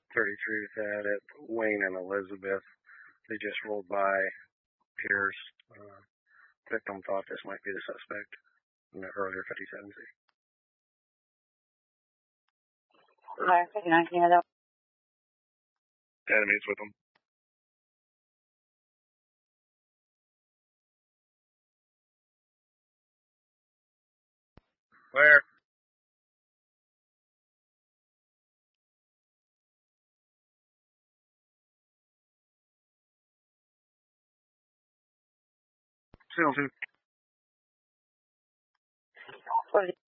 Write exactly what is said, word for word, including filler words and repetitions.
thirty-three with that at Wayne and Elizabeth. They just rolled by Pierce. Uh, victim thought this might be the suspect in the earlier fifty-seven C. Fire fifty-nine, can you head up? Enemies with them. Where? Still two. forty.